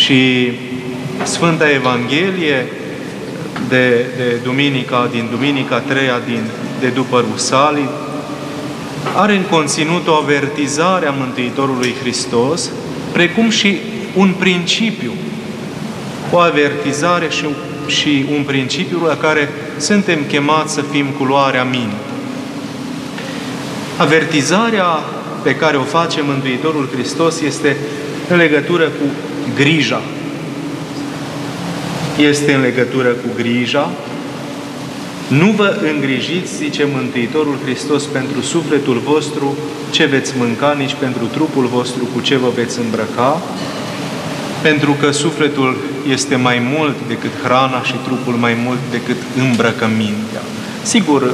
Și Sfânta Evanghelie din Duminica 3-a de după Rusalii are în conținut o avertizare a Mântuitorului Hristos, precum și un principiu, o avertizare și un principiu la care suntem chemați să fim cu luarea minții. Avertizarea pe care o face Mântuitorul Hristos este în legătură cu grija. Este în legătură cu grija. Nu vă îngrijiți, zice Mântuitorul Hristos, pentru sufletul vostru ce veți mânca, nici pentru trupul vostru cu ce vă veți îmbrăca, pentru că sufletul este mai mult decât hrana și trupul mai mult decât îmbrăcămintea. Sigur,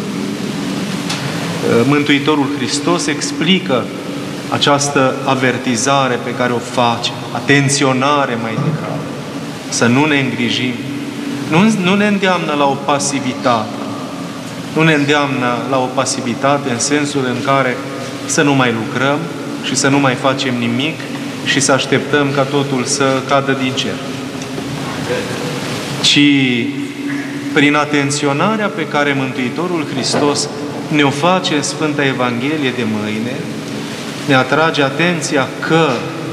Mântuitorul Hristos explică această avertizare pe care o face, atenționare mai degrabă, să nu ne îngrijim. Nu ne îndeamnă la o pasivitate. Nu ne îndeamnă la o pasivitate în sensul în care să nu mai lucrăm și să nu mai facem nimic și să așteptăm ca totul să cadă din cer. Ci prin atenționarea pe care Mântuitorul Hristos ne-o face în Sfânta Evanghelie de mâine, ne atrage atenția că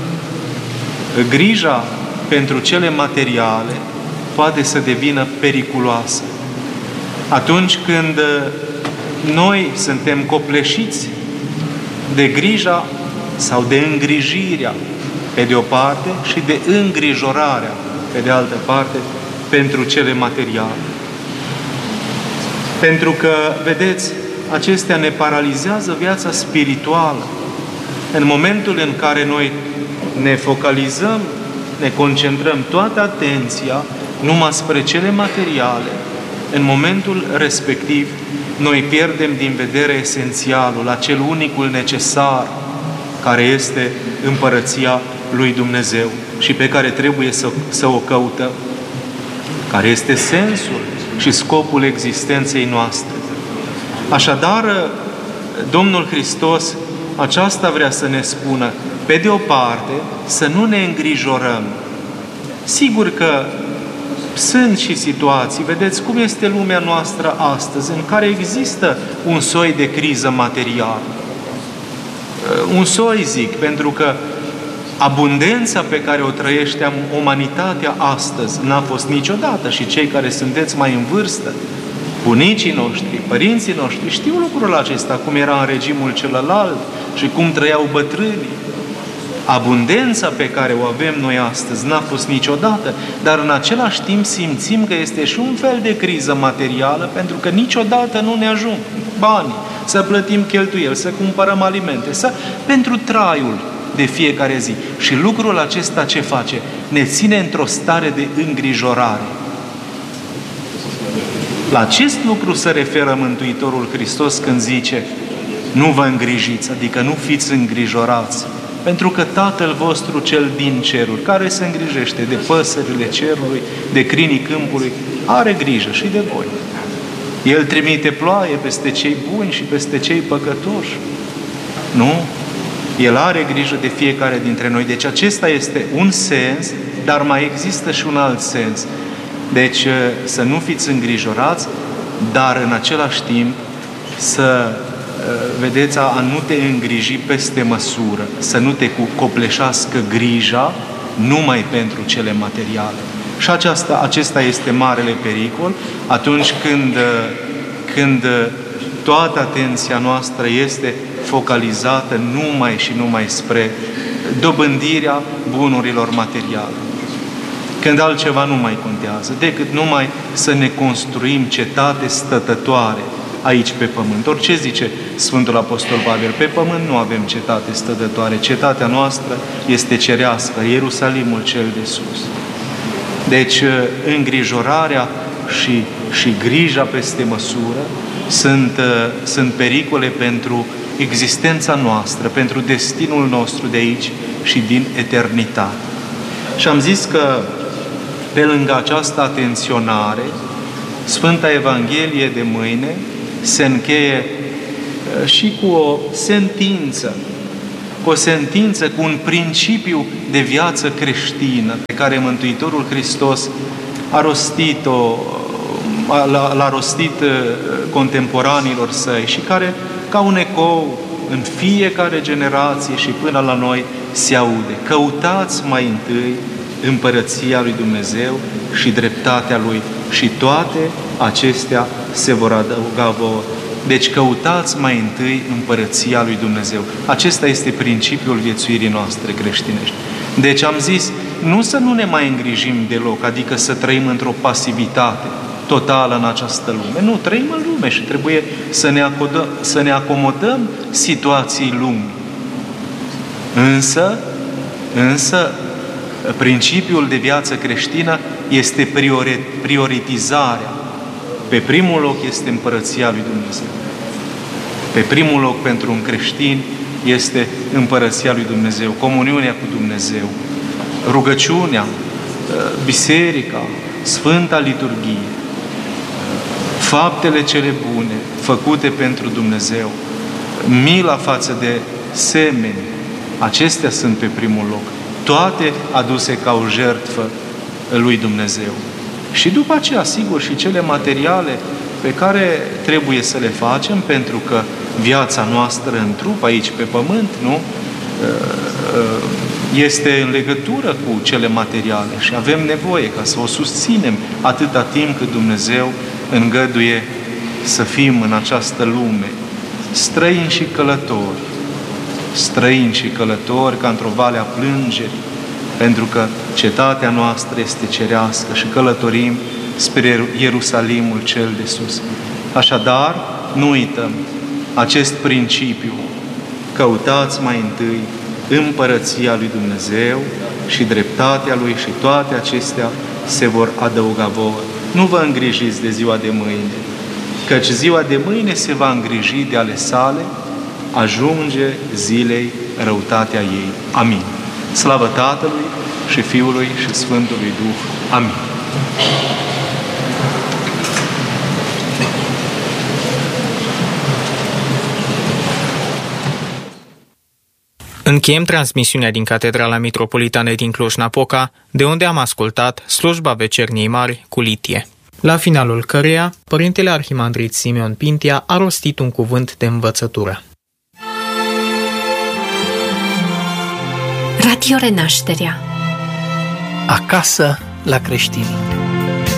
grija pentru cele materiale poate să devină periculoasă. Atunci când noi suntem copleșiți de grija sau de îngrijirea, pe de o parte, și de îngrijorarea, pe de altă parte, pentru cele materiale. Pentru că, vedeți, acestea ne paralizează viața spirituală. În momentul în care noi ne focalizăm, ne concentrăm toată atenția numai spre cele materiale, în momentul respectiv, noi pierdem din vedere esențialul, acel unicul necesar, care este împărăția lui Dumnezeu și pe care trebuie să o căutăm, care este sensul și scopul existenței noastre. Așadar, Domnul Hristos aceasta vrea să ne spună, pe de o parte, să nu ne îngrijorăm. Sigur că sunt și situații, vedeți cum este lumea noastră astăzi, în care există un soi de criză materială. Un soi, zic, pentru că abundența pe care o trăiește umanitatea astăzi n-a fost niciodată, și cei care sunteți mai în vârstă, bunicii noștri, părinții noștri, știu lucrul acesta, cum era în regimul celălalt și cum trăiau bătrânii. Abundența pe care o avem noi astăzi n-a fost niciodată, dar în același timp simțim că este și un fel de criză materială, pentru că niciodată nu ne ajung banii să plătim cheltuieli, să cumpărăm alimente, pentru traiul de fiecare zi. Și lucrul acesta ce face? Ne ține într-o stare de îngrijorare. La acest lucru se referă Mântuitorul Hristos când zice: nu vă îngrijiți, adică nu fiți îngrijorați, pentru că Tatăl vostru cel din ceruri, care se îngrijește de păsările cerului, de crinii câmpului, are grijă și de voi. El trimite ploaie peste cei buni și peste cei păcătoși. Nu? El are grijă de fiecare dintre noi. Deci acesta este un sens, dar mai există și un alt sens. Deci să nu fiți îngrijorați, dar în același timp să vedeți, a nu te îngriji peste măsură, să nu te copleșească grija numai pentru cele materiale. Și acesta este marele pericol atunci când toată atenția noastră este focalizată numai și numai spre dobândirea bunurilor materiale. Când altceva nu mai contează, decât numai să ne construim cetate stătătoare aici pe pământ. Orice zice Sfântul Apostol Pavel, pe pământ nu avem cetate stătătoare. Cetatea noastră este cerească, Ierusalimul cel de sus. Deci, îngrijorarea și grija peste măsură sunt pericole pentru existența noastră, pentru destinul nostru de aici și din eternitate. Și am zis că, pe lângă această atenționare, Sfânta Evanghelie de mâine se încheie și cu o sentință cu o sentință, cu un principiu de viață creștină pe care Mântuitorul Hristos a rostit-o, l-a rostit contemporanilor săi și care, ca un ecou în fiecare generație și până la noi, se aude. Căutați mai întâi împărăția lui Dumnezeu și dreptatea Lui și toate acestea se vor adăuga vouă. Deci căutați mai întâi împărăția lui Dumnezeu. Acesta este principiul viețuirii noastre creștinești. Deci am zis, nu să nu ne mai îngrijim deloc, adică să trăim într-o pasivitate totală în această lume. Nu, trăim în lume și trebuie să ne acomodăm situației lumii. Însă, principiul de viață creștină este prioritizarea. Pe primul loc este împărăția lui Dumnezeu. Pe primul loc pentru un creștin este împărăția lui Dumnezeu, comuniunea cu Dumnezeu, rugăciunea, biserica, Sfânta Liturghie, faptele cele bune făcute pentru Dumnezeu, mila față de semeni, acestea sunt pe primul loc. Toate aduse ca o jertfă lui Dumnezeu. Și după aceea, sigur, și cele materiale pe care trebuie să le facem, pentru că viața noastră în trup, aici pe pământ, nu? Este în legătură cu cele materiale și avem nevoie ca să o susținem atâta timp cât Dumnezeu îngăduie să fim în această lume, străini și călători ca într-o vale a plângerii, pentru că cetatea noastră este cerească și călătorim spre Ierusalimul cel de sus. Așadar, nu uităm acest principiu. Căutați mai întâi împărăția lui Dumnezeu și dreptatea Lui și toate acestea se vor adăuga vouă. Nu vă îngrijiți de ziua de mâine, căci ziua de mâine se va îngriji de ale sale, ajunge zilei răutatea ei. Amin. Slavă Tatălui și Fiului și Sfântului Duh. Amin. Încheiem transmisiunea din Catedrala Mitropolitană din Cluj-Napoca, de unde am ascultat slujba Vecerniei Mari cu litie, la finalul căreia Părintele Arhimandrit Simeon Pintea a rostit un cuvânt de învățătură. Radio Renașterea. Acasă la creștini.